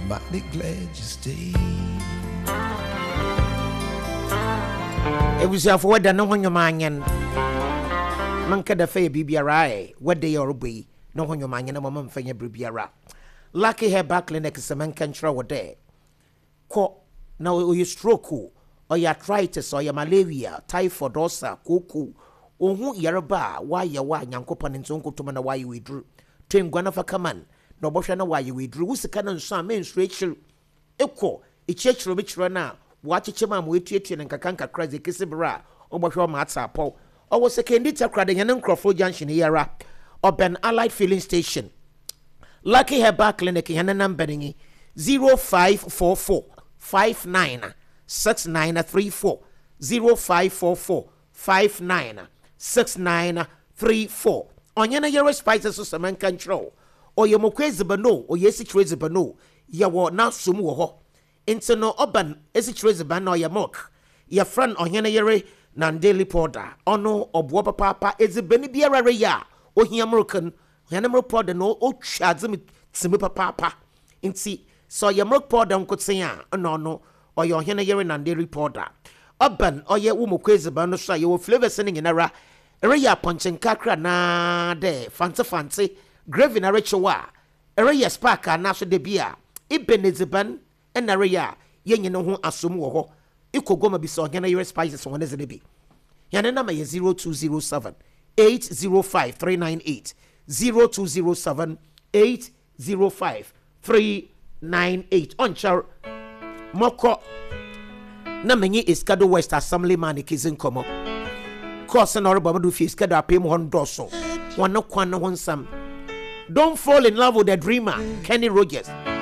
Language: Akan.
mighty glad you stayed. It was your for the no one your man. Manka the fair BBRI, what they are be, no one your man and a woman for your BBRA. Lucky hair back clinic is a man can throw there. Co now you stroke or your arthritis or your malaria, typhoid, dosa, cuckoo, or who yaraba, why your wine, Yanko Paninzonko to man why you withdrew. Train Guanafa command, no boshana why you withdrew. Who's the canon son, means Rachel Echo, a church rich runner, watch a chimam with you and Kakanka crazy kissibra, or Bosho Matsa Paul. Or was a candidate crading an Crawford Junction era, or Ben Allied Filling Station. Lucky hair back clinic in Hananam Benningy 0544 59 6934 0544 59 6934. On your spices of some control, or your moquez bano, or yes, it was bano, ya war now sumo. Into no oban, as it was ban or your mock. Your friend on your nan daily porter, or no, or wapa papa, is a benibia ya, or he American, Hannibal porter, no, or chazim, Simipa papa. In see, so your milk porter could say, no, or your henna nan daily porter. Oban, or your woman quiz about so you will flavor sending in a ra. Area punching kakra na de fancy grave in a richowa. Area sparka naso de beer. Iben is a ban and area yen no who assume wo. Iko goma biso hena your spices one is the be. Yana number is 0207 805 398 0207 805 398 on char moko na menye Iskado West Assembly man kizin komo. Course and horrible do fees kada pay one dosso. One no one some. Don't fall in love with the dreamer, Kenny Rogers.